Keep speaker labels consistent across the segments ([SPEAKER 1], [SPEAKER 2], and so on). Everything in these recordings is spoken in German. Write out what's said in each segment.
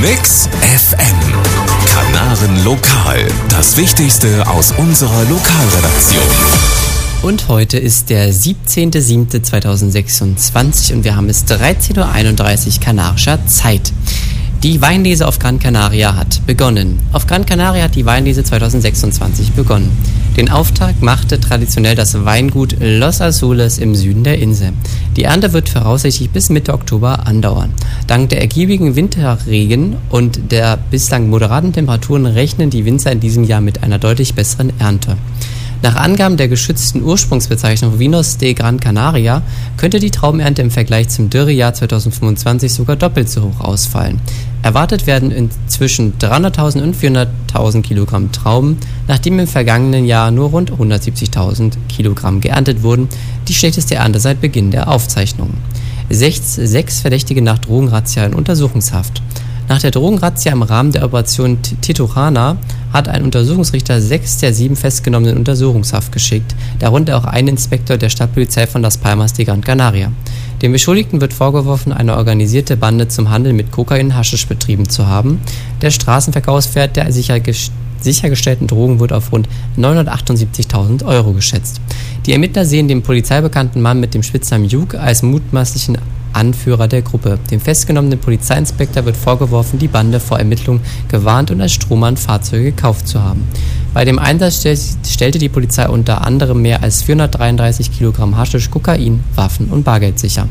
[SPEAKER 1] Mix FM. Kanaren Lokal. Das Wichtigste aus unserer Lokalredaktion.
[SPEAKER 2] Und heute ist der 17.07.2026 und wir haben es 13.31 Uhr kanarischer Zeit. Die Weinlese auf Gran Canaria hat begonnen. Auf Gran Canaria hat die Weinlese 2026 begonnen. Den Auftakt machte traditionell das Weingut Los Azules im Süden der Insel. Die Ernte wird voraussichtlich bis Mitte Oktober andauern. Dank der ergiebigen Winterregen und der bislang moderaten Temperaturen rechnen die Winzer in diesem Jahr mit einer deutlich besseren Ernte. Nach Angaben der geschützten Ursprungsbezeichnung Vinos de Gran Canaria könnte die Traubenernte im Vergleich zum Dürrejahr 2025 sogar doppelt so hoch ausfallen. Erwartet werden inzwischen 300.000 und 400.000 Kilogramm Trauben, nachdem im vergangenen Jahr nur rund 170.000 Kilogramm geerntet wurden, die schlechteste Ernte seit Beginn der Aufzeichnungen. 6 Verdächtige nach Drogenrazzia in Untersuchungshaft. Nach der Drogenrazzia im Rahmen der Operation Tijuana hat ein Untersuchungsrichter 6 der 7 Festgenommenen in Untersuchungshaft geschickt, darunter auch ein Inspektor der Stadtpolizei von Las Palmas de Gran Canaria. Dem Beschuldigten wird vorgeworfen, eine organisierte Bande zum Handel mit Kokain und Haschisch betrieben zu haben. Der Straßenverkaufswert der sichergestellten Drogen wird auf rund 978.000 Euro geschätzt. Die Ermittler sehen den polizeibekannten Mann mit dem Spitznamen Hugh als mutmaßlichen Anführer der Gruppe. Dem festgenommenen Polizeiinspektor wird vorgeworfen, die Bande vor Ermittlungen gewarnt und als Strohmann Fahrzeuge gekauft zu haben. Bei dem Einsatz stellte die Polizei unter anderem mehr als 433 Kilogramm Haschisch, Kokain, Waffen und Bargeld sicher.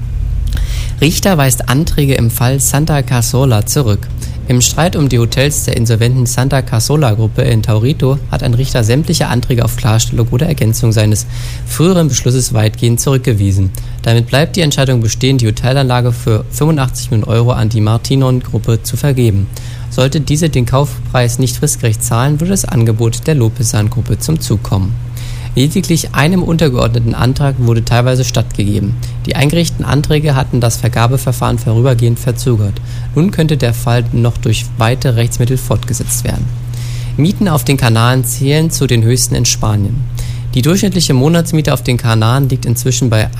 [SPEAKER 2] Richter weist Anträge im Fall Santa Cazorla zurück. Im Streit um die Hotels der insolventen Santa Cazorla-Gruppe in Taurito hat ein Richter sämtliche Anträge auf Klarstellung oder Ergänzung seines früheren Beschlusses weitgehend zurückgewiesen. Damit bleibt die Entscheidung bestehen, die Hotelanlage für 85 Millionen Euro an die Martinon-Gruppe zu vergeben. Sollte diese den Kaufpreis nicht fristgerecht zahlen, würde das Angebot der Lopesan-Gruppe zum Zug kommen. Lediglich einem untergeordneten Antrag wurde teilweise stattgegeben. Die eingereichten Anträge hatten das Vergabeverfahren vorübergehend verzögert. Nun könnte der Fall noch durch weitere Rechtsmittel fortgesetzt werden. Mieten auf den Kanaren zählen zu den höchsten in Spanien. Die durchschnittliche Monatsmiete auf den Kanaren liegt inzwischen bei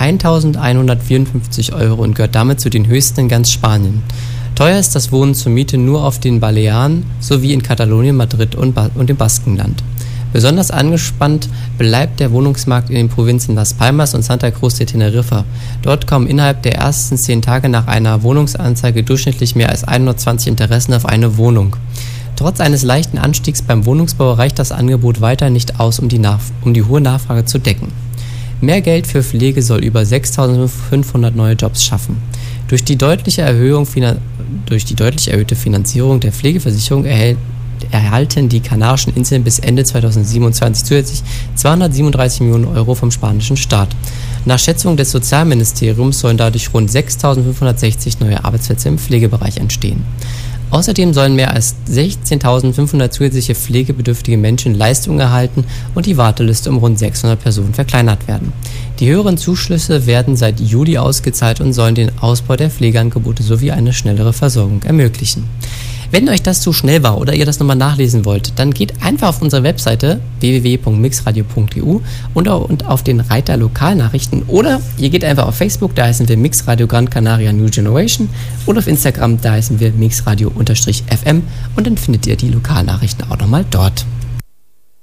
[SPEAKER 2] 1.154 Euro und gehört damit zu den höchsten in ganz Spanien. Teuer ist das Wohnen zur Miete nur auf den Balearen sowie in Katalonien, Madrid und dem Baskenland. Besonders angespannt bleibt der Wohnungsmarkt in den Provinzen Las Palmas und Santa Cruz de Tenerife. Dort kommen innerhalb der ersten 10 Tage nach einer Wohnungsanzeige durchschnittlich mehr als 120 Interessen auf eine Wohnung. Trotz eines leichten Anstiegs beim Wohnungsbau reicht das Angebot weiter nicht aus, um die hohe Nachfrage zu decken. Mehr Geld für Pflege soll über 6.500 neue Jobs schaffen. Durch die deutlich erhöhte Finanzierung der Pflegeversicherung erhalten die Kanarischen Inseln bis Ende 2027 zusätzlich 237 Millionen Euro vom spanischen Staat. Nach Schätzung des Sozialministeriums sollen dadurch rund 6.560 neue Arbeitsplätze im Pflegebereich entstehen. Außerdem sollen mehr als 16.500 zusätzliche pflegebedürftige Menschen Leistungen erhalten und die Warteliste um rund 600 Personen verkleinert werden. Die höheren Zuschüsse werden seit Juli ausgezahlt und sollen den Ausbau der Pflegeangebote sowie eine schnellere Versorgung ermöglichen. Wenn euch das zu schnell war oder ihr das nochmal nachlesen wollt, dann geht einfach auf unsere Webseite www.mixradio.eu und auf den Reiter Lokalnachrichten oder ihr geht einfach auf Facebook, da heißen wir Mixradio Gran Canaria New Generation oder auf Instagram, da heißen wir Mixradio_FM und dann findet ihr die Lokalnachrichten auch nochmal dort.